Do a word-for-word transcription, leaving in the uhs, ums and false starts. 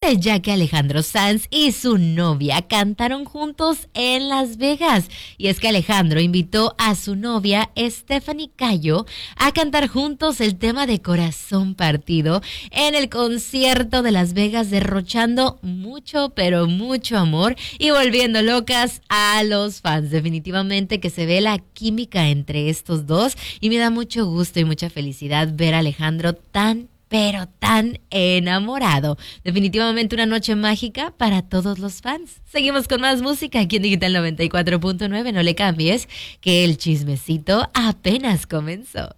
sorprendente, ya que Alejandro Sanz y su novia cantaron juntos en Las Vegas. Y es que Alejandro invitó a su novia, Stephanie Cayo, a cantar juntos el tema de Corazón Partido en el concierto de Las Vegas, derrochando mucho, pero mucho amor y volviendo locas a los fans. Definitivamente que se ve la química entre estos dos y me da mucho gusto y mucha felicidad ver a Alejandro tan pero tan enamorado. Definitivamente una noche mágica para todos los fans. Seguimos con más música aquí en Digital noventa y cuatro punto nueve. No le cambies, que el chismecito apenas comenzó.